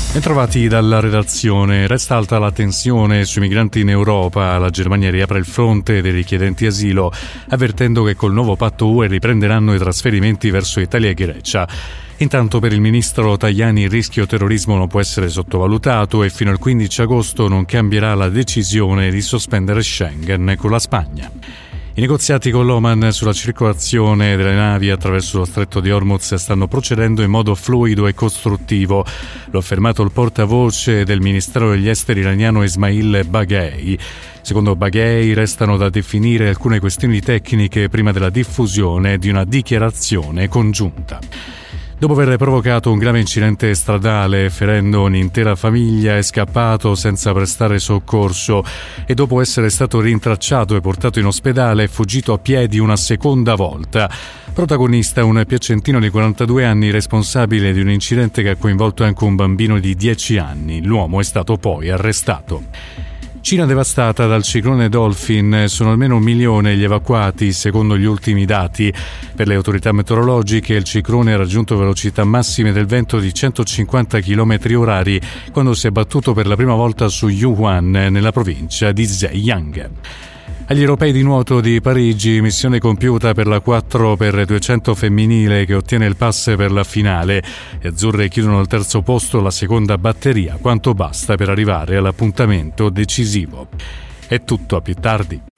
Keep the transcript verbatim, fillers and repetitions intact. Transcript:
Bentrovati dalla redazione. Resta alta la tensione sui migranti in Europa. La Germania riapre il fronte dei richiedenti asilo, avvertendo che col nuovo patto U E riprenderanno i trasferimenti verso Italia e Grecia. Intanto per il ministro Tajani il rischio terrorismo non può essere sottovalutato e fino al quindici agosto non cambierà la decisione di sospendere Schengen con la Spagna. I negoziati con l'Oman sulla circolazione delle navi attraverso lo stretto di Hormuz stanno procedendo in modo fluido e costruttivo. Lo ha affermato il portavoce del Ministero degli Esteri iraniano Esmail Baghei. Secondo Baghei restano da definire alcune questioni tecniche prima della diffusione di una dichiarazione congiunta. Dopo aver provocato un grave incidente stradale ferendo un'intera famiglia è scappato senza prestare soccorso e dopo essere stato rintracciato e portato in ospedale è fuggito a piedi una seconda volta. Protagonista un piacentino di quarantadue anni responsabile di un incidente che ha coinvolto anche un bambino di dieci anni. L'uomo è stato poi arrestato. Cina devastata dal ciclone Dolphin, sono almeno un milione gli evacuati secondo gli ultimi dati. Per le autorità meteorologiche il ciclone ha raggiunto velocità massime del vento di centocinquanta chilometri orari quando si è abbattuto per la prima volta su Yuhuan nella provincia di Zhejiang. Agli europei di nuoto di Parigi, missione compiuta per la quattro per duecento femminile che ottiene il pass per la finale. Le azzurre chiudono al terzo posto la seconda batteria, quanto basta per arrivare all'appuntamento decisivo. È tutto, a più tardi.